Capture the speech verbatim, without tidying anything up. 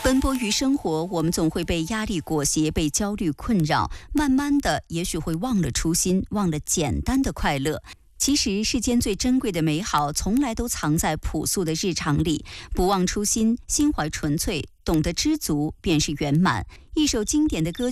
奔波于生活，我们总会被压力裹挟，被焦虑困扰，慢慢的，也许会忘了初心，忘了简单的快乐。其实世间最珍贵的美好，从来都藏在朴素的日常里。不忘初心，心怀纯粹，懂得知足，便是圆满。一首经典的歌